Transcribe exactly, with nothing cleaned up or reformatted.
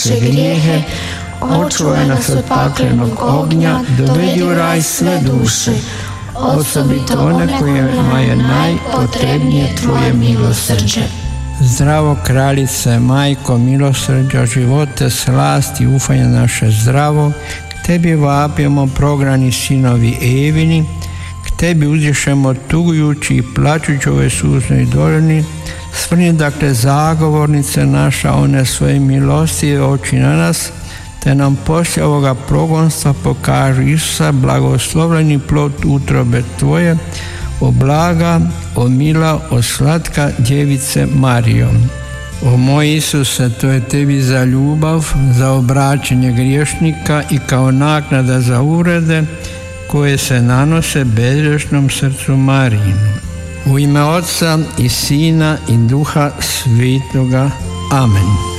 naše grijehe, očuvaj nas od paklenog ognja, dovedi u raj sve duše, osobito one kojima je najpotrebnije tvoje milosrđe. Zdravo kraljice, majko milosrđa, živote, slasti, ufanja naše zdravo, k tebi vapimo prognani sinovi Evini, k tebi uzdišemo tugujući i plačući ove suznoj dolini, svrni dakle zagovornice naša, one svoje milosti oči na nas, te nam poslije ovoga progonstva pokažu Isusa, blagoslovljeni plod utrobe tvoje, o blaga, o mila, o slatka djevice Marijo. O moj Isuse, to je tebi za ljubav, za obraćanje griješnika i kao naknada za uvrede koje se nanose bezgrešnom srcu Marijinu. U ime Otca i Sina i Duha Svetoga. Amen.